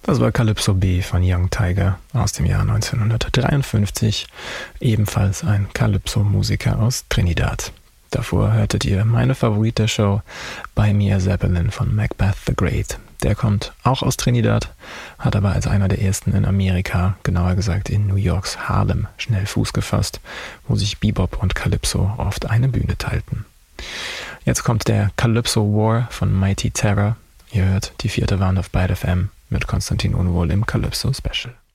Das war Calypso B von Young Tiger aus dem Jahr 1953, ebenfalls ein Calypso-Musiker aus Trinidad. Davor hörtet ihr meine Favorit der Show, By Me Zeppelin von Macbeth the Great. Der kommt auch aus Trinidad, hat aber als einer der ersten in Amerika, genauer gesagt in New Yorks Harlem, schnell Fuß gefasst, wo sich Bebop und Calypso oft eine Bühne teilten. Jetzt kommt der Calypso War von Mighty Terror. Ihr hört die 4. Wand auf Byte FM mit Konstantin Unwohl im Calypso Special.